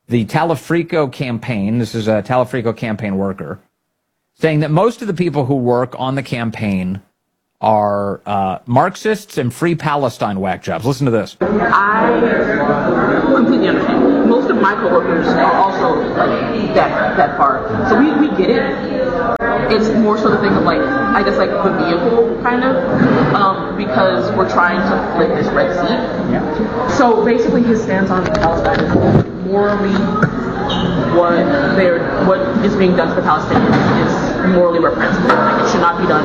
the Talafrico campaign, this is a Talafrico campaign worker, saying that most of the people who work on the campaign are Marxists and Free Palestine whack jobs. Listen to this. I completely understand. Most of my coworkers are also like that part. So we get it. It's more so the thing of like, I guess like the vehicle kind of, because we're trying to flip this red seat. So basically his stance on Palestine is morally what is being done to the Palestinians is morally reprehensible. Like it should not be done.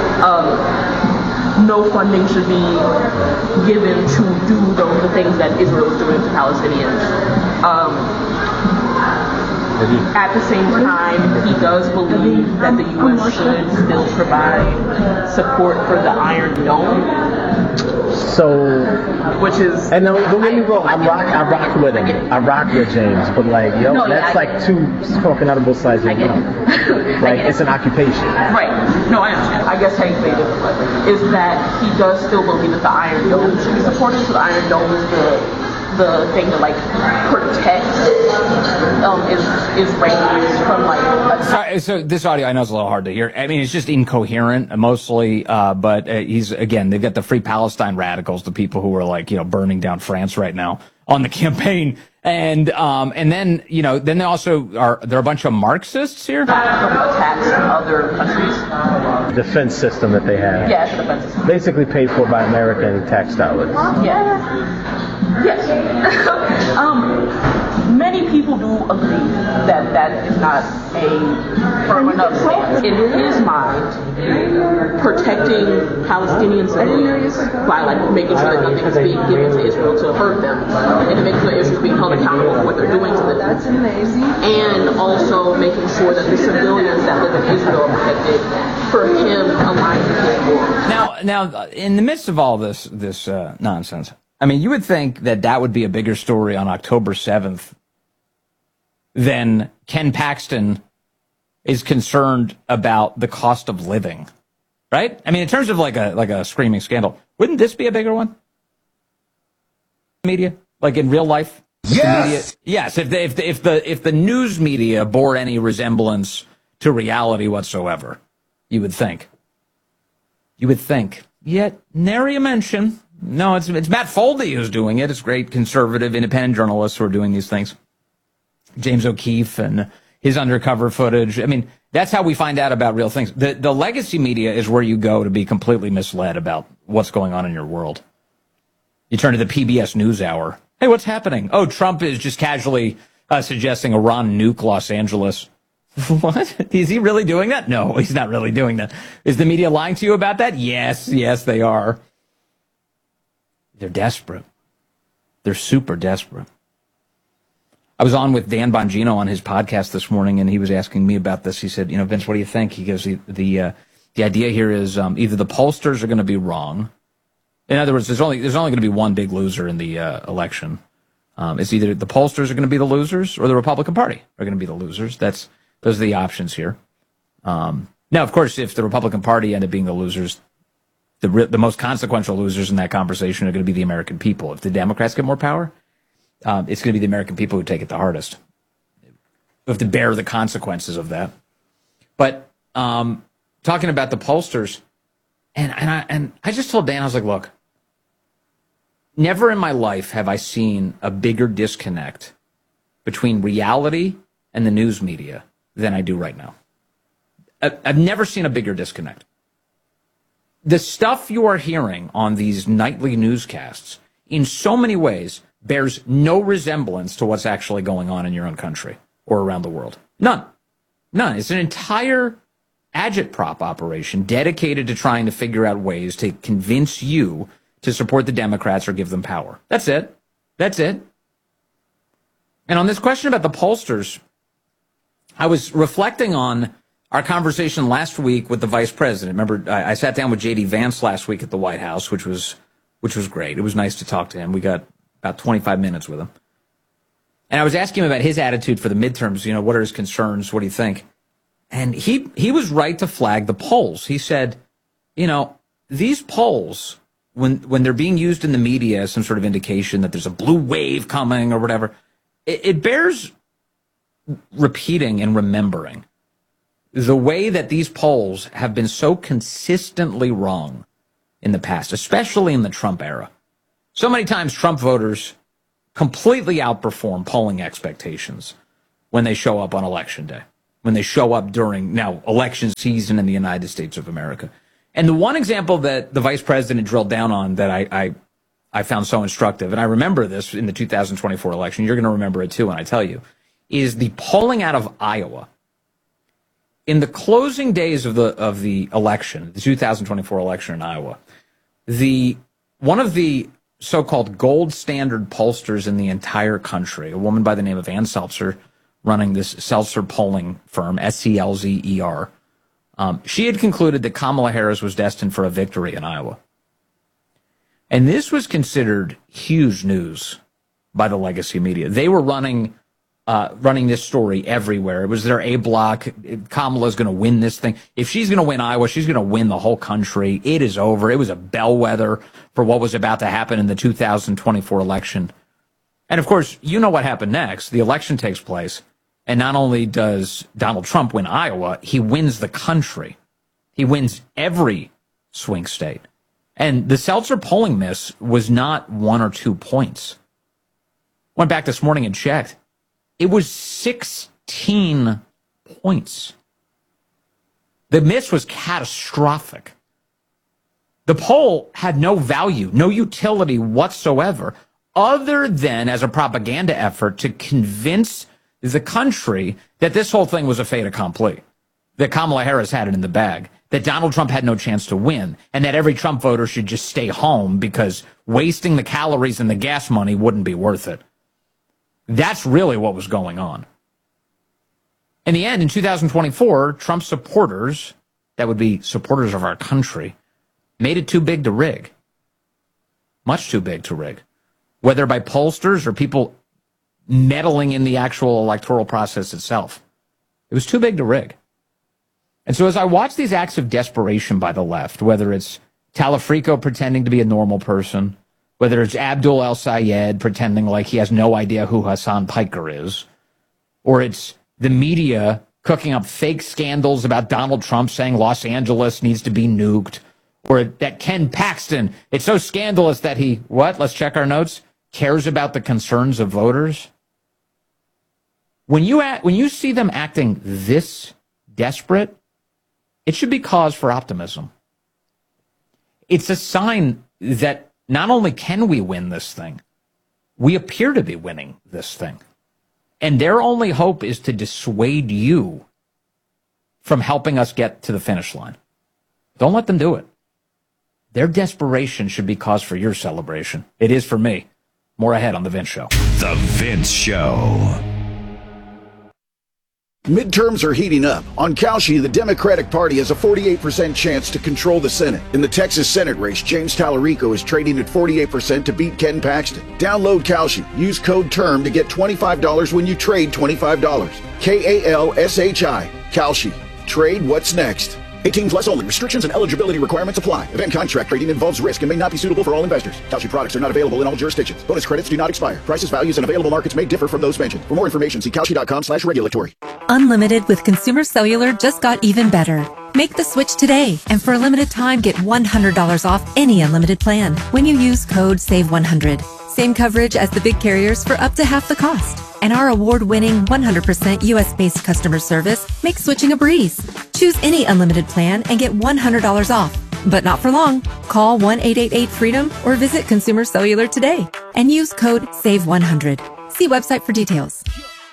No funding should be given to do the things that Israel is doing to Palestinians. At the same time, he does believe that the U.S. should still provide support for the Iron Dome. So, which is, and don't get me wrong, I rock with him. I rock with James, but like, that's like two smoking out of both sides of the mouth. Like, it's an occupation. Right. No, I understand. I guess how you say it is that he does still believe that the Iron Dome should be supported. So the Iron Dome is the thing that like protects Israelis from like. So this audio I know is a little hard to hear. I mean, it's just incoherent mostly. But they've got the Free Palestine radicals, the people who are like burning down France right now on the campaign, and then then they also there are a bunch of Marxists here. Attacks from other countries. Defense system that they have. Yeah, it's a defense system. Basically paid for by American tax dollars. Yeah. Yes. Many people do agree that is not a firm enough stance. In his mind, protecting Palestinian civilians by like making sure that nothing is being given to Israel to hurt them, and to make sure that Israel is being held accountable for what they're doing to them. That's amazing. And also making sure that the civilians that live in Israel are protected. For him, aligns with his goals. Now, in the midst of all this nonsense, I mean, you would think that would be a bigger story on October 7th than Ken Paxton is concerned about the cost of living, right? I mean, in terms of like a screaming scandal, wouldn't this be a bigger one? Media, like in real life. Yes. Yes. If the news media bore any resemblance to reality whatsoever, you would think. Yet nary a mention. No, it's Matt Foldy who's doing it. It's great conservative independent journalists who are doing these things. James O'Keefe and his undercover footage. I mean, that's how we find out about real things. The legacy media is where you go to be completely misled about what's going on in your world. You turn to the PBS NewsHour. Hey, what's happening? Oh, Trump is just casually suggesting Iran nuke Los Angeles. What? Is he really doing that? No, he's not really doing that. Is the media lying to you about that? Yes, they are. They're desperate. They're super desperate. I was on with Dan Bongino on his podcast this morning, and he was asking me about this. He said, Vince, what do you think? He goes, the idea here is either the pollsters are going to be wrong. In other words, there's only going to be one big loser in the election. It's either the pollsters are going to be the losers or the Republican Party are going to be the losers. Those are the options here. Now, of course, if the Republican Party end up being the losers, the most consequential losers in that conversation are going to be the American people. If the Democrats get more power, it's going to be the American people who take it the hardest. We have to bear the consequences of that. But talking about the pollsters, and I just told Dan, I was like, look, never in my life have I seen a bigger disconnect between reality and the news media than I do right now. I've never seen a bigger disconnect. The stuff you are hearing on these nightly newscasts, in so many ways, bears no resemblance to what's actually going on in your own country or around the world. None. It's an entire agitprop operation dedicated to trying to figure out ways to convince you to support the Democrats or give them power. That's it. And on this question about the pollsters, I was reflecting on our conversation last week with the vice president. Remember, I sat down with J.D. Vance last week at the White House, which was great. It was nice to talk to him. We got about 25 minutes with him. And I was asking him about his attitude for the midterms. What are his concerns? What do you think? And he was right to flag the polls. He said, these polls, when they're being used in the media as some sort of indication that there's a blue wave coming or whatever, it bears repeating and remembering the way that these polls have been so consistently wrong in the past, especially in the Trump era. So many times Trump voters completely outperform polling expectations when they show up on election day, when they show up during now election season in the United States of America. And the one example that the vice president drilled down on that I found so instructive, and I remember this in the 2024 election, you're going to remember it too when I tell you, is the polling out of Iowa. In the closing days of the election, the 2024 election in Iowa, one of the so-called gold standard pollsters in the entire country, a woman by the name of Ann Seltzer, running this Seltzer polling firm, SCLZER, she had concluded that Kamala Harris was destined for a victory in Iowa. And this was considered huge news by the legacy media. They were running this story everywhere. It was their A block. Kamala's going to win this thing. If she's going to win Iowa, she's going to win the whole country. It is over. It was a bellwether for what was about to happen in the 2024 election. And of course, you know what happened next. The election takes place. And not only does Donald Trump win Iowa, he wins the country. He wins every swing state. And the Seltzer polling miss was not 1 or 2 points. Went back this morning and checked. It was 16 points. The miss was catastrophic. The poll had no value, no utility whatsoever, other than as a propaganda effort to convince the country that this whole thing was a fait accompli, that Kamala Harris had it in the bag, that Donald Trump had no chance to win, and that every Trump voter should just stay home because wasting the calories and the gas money wouldn't be worth it. That's really what was going on. In the end, in 2024, Trump supporters, that would be supporters of our country, made it too big to rig. Much too big to rig. Whether by pollsters or people meddling in the actual electoral process itself. It was too big to rig. And so as I watch these acts of desperation by the left, whether it's Talafrico pretending to be a normal person, whether it's Abdul El-Sayed pretending like he has no idea who Hassan Piker is, or it's the media cooking up fake scandals about Donald Trump saying Los Angeles needs to be nuked, or that Ken Paxton, it's so scandalous that he, let's check our notes, cares about the concerns of voters. When you see them acting this desperate, it should be cause for optimism. It's a sign that not only can we win this thing, we appear to be winning this thing. And their only hope is to dissuade you from helping us get to the finish line. Don't let them do it. Their desperation should be cause for your celebration. It is for me. More ahead on The Vince Show. The Vince Show. Midterms are heating up. On Kalshi, the Democratic Party has a 48% chance to control the Senate. In the Texas Senate race, James Talarico is trading at 48% to beat Ken Paxton. Download Kalshi. Use code TERM to get $25 when you trade $25. KALSHI. Kalshi. Trade what's next. 18 plus only. Restrictions and eligibility requirements apply. Event contract trading involves risk and may not be suitable for all investors. Kalshi products are not available in all jurisdictions. Bonus credits do not expire. Prices, values, and available markets may differ from those mentioned. For more information, see Kalshi.com/regulatory. Unlimited with Consumer Cellular just got even better. Make the switch today, and for a limited time, get $100 off any unlimited plan when you use code SAVE100. Same coverage as the big carriers for up to half the cost. And our award-winning 100% U.S.-based customer service makes switching a breeze. Choose any unlimited plan and get $100 off. But not for long. Call 1-888-FREEDOM or visit Consumer Cellular today and use code SAVE100. See website for details.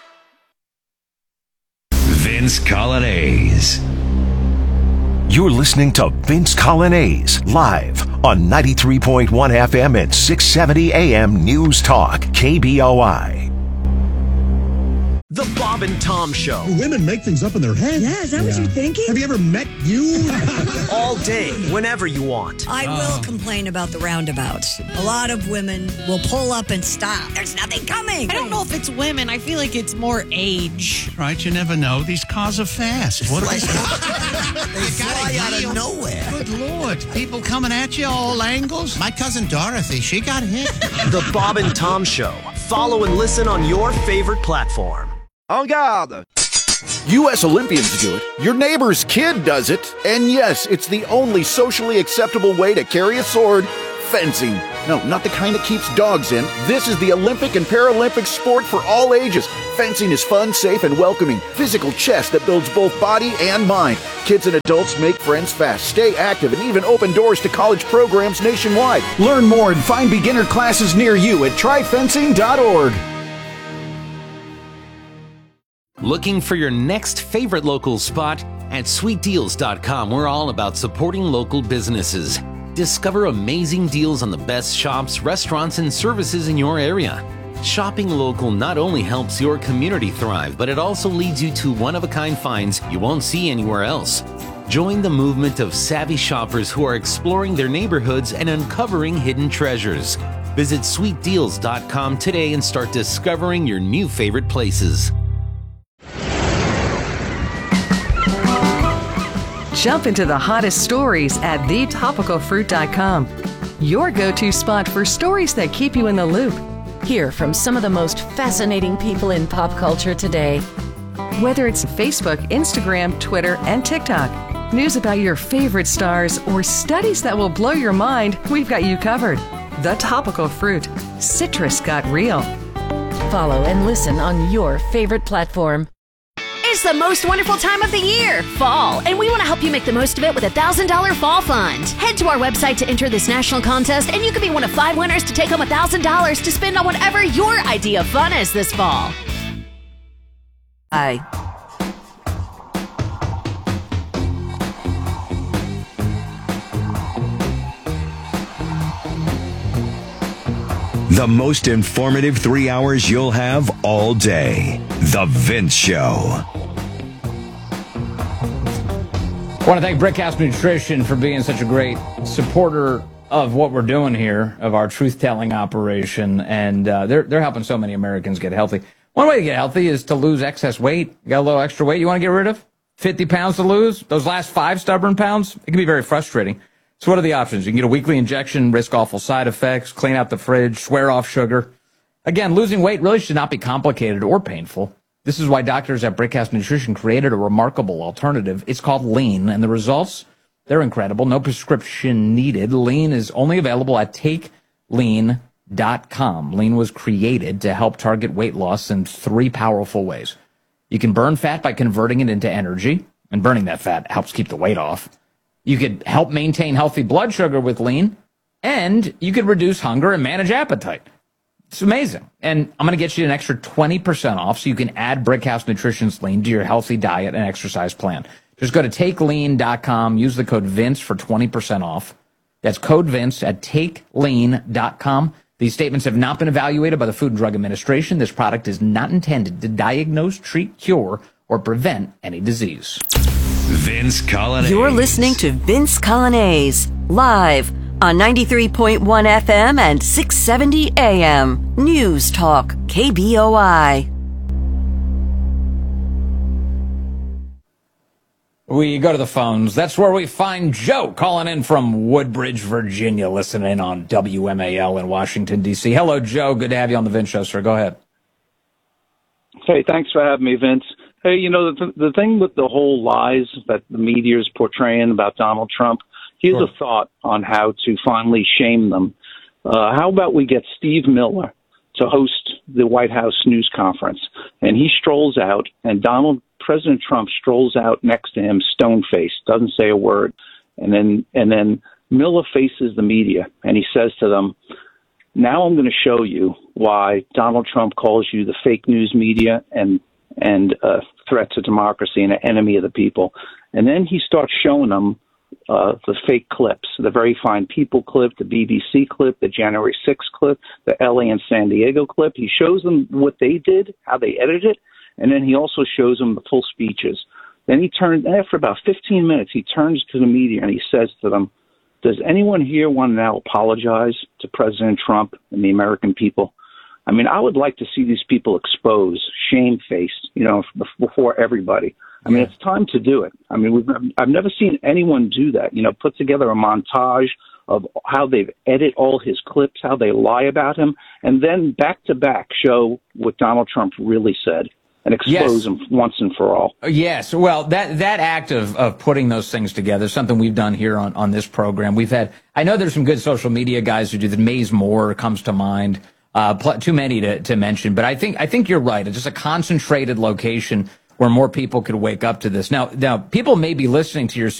Vince Colonnese. You're listening to Vince Colonnese live on 93.1 FM and 670 AM News Talk, KBOI. The Bob Bob and Tom Show. Women make things up in their head. Yeah, is that what you're thinking? Have you ever met you? All day, whenever you want. I will complain about the roundabouts. A lot of women will pull up and stop. There's nothing coming. I don't know if it's women. I feel like it's more age. Right, you never know. These cars are fast. What They fly out of nowhere. Good Lord. People coming at you all angles. My cousin Dorothy, she got hit. The Bob and Tom Show. Follow and listen on your favorite platform. En garde! U.S. Olympians do it. Your neighbor's kid does it. And yes, it's the only socially acceptable way to carry a sword. Fencing. No, not the kind that keeps dogs in. This is the Olympic and Paralympic sport for all ages. Fencing is fun, safe, and welcoming. Physical chess that builds both body and mind. Kids and adults make friends fast, stay active, and even open doors to college programs nationwide. Learn more and find beginner classes near you at tryfencing.org. Looking for your next favorite local spot? At sweetdeals.com, we're all about supporting local businesses. Discover amazing deals on the best shops, restaurants, and services in your area. Shopping local not only helps your community thrive, but it also leads you to one-of-a-kind finds you won't see anywhere else. Join the movement of savvy shoppers who are exploring their neighborhoods and uncovering hidden treasures. Visit sweetdeals.com today and start discovering your new favorite places. Jump into the hottest stories at thetopicalfruit.com. Your go-to spot for stories that keep you in the loop. Hear from some of the most fascinating people in pop culture today. Whether it's Facebook, Instagram, Twitter, and TikTok, news about your favorite stars, or studies that will blow your mind, we've got you covered. The Topical Fruit. Citrus got real. Follow and listen on your favorite platform. It's the most wonderful time of the year, fall, and we want to help you make the most of it with a $1,000 fall fund. Head to our website to enter this national contest, and you could be one of 5 winners to take home $1,000 to spend on whatever your idea of fun is this fall. Hi. The most informative 3 hours you'll have all day. The Vince Show. I want to thank Brickhouse Nutrition for being such a great supporter of what we're doing here, of our truth-telling operation, and they're helping so many Americans get healthy. One way to get healthy is to lose excess weight. You got a little extra weight you want to get rid of? 50 pounds to lose? Those last 5 stubborn pounds? It can be very frustrating. So what are the options? You can get a weekly injection, risk awful side effects, clean out the fridge, swear off sugar. Again, losing weight really should not be complicated or painful. This is why doctors at Brickhouse Nutrition created a remarkable alternative. It's called Lean, and the results, they're incredible. No prescription needed. Lean is only available at TakeLean.com. Lean was created to help target weight loss in 3 powerful ways. You can burn fat by converting it into energy, and burning that fat helps keep the weight off. You could help maintain healthy blood sugar with Lean, and you could reduce hunger and manage appetite. It's amazing. And I'm going to get you an extra 20% off so you can add Brickhouse Nutrition's Lean to your healthy diet and exercise plan. Just go to TakeLean.com, use the code Vince for 20% off. That's code Vince at TakeLean.com. These statements have not been evaluated by the Food and Drug Administration. This product is not intended to diagnose, treat, cure, or prevent any disease. Vince Colonnese. You're listening to Vince Colonnese, live on 93.1 FM and 670 AM. News Talk, KBOI. We go to the phones. That's where we find Joe calling in from Woodbridge, Virginia, listening on WMAL in Washington, D.C. Hello, Joe. Good to have you on the Vince Show, sir. Go ahead. Hey, thanks for having me, Vince. Hey, you know, the thing with the whole lies that the media is portraying about Donald Trump, here's a thought on how to finally shame them. How about we get Steve Miller to host the White House news conference, and he strolls out, and President Trump strolls out next to him, stone-faced, doesn't say a word, and then Miller faces the media, and he says to them, now I'm going to show you why Donald Trump calls you the fake news media and a threat to democracy and an enemy of the people. And then he starts showing them the fake clips, the Very Fine People clip, the BBC clip, the January 6th clip, the LA and San Diego clip. He shows them what they did, how they edited it, And then he also shows them the full speeches. Then after about 15 minutes, he turns to the media and he says to them, does anyone here want to now apologize to President Trump and the American people? I mean, I would like to see these people exposed, shamefaced, before everybody. I mean, it's time to do it. I mean, I've never seen anyone do that, put together a montage of how they've edited all his clips, how they lie about him, and then back to back show what Donald Trump really said and expose him once and for all. Yes. Well, that act of putting those things together is something we've done here on this program. I know there's some good social media guys who do that. Maze Moore comes to mind. Too many to mention, but I think you're right. It's just a concentrated location where more people could wake up to this. Now people may be listening to your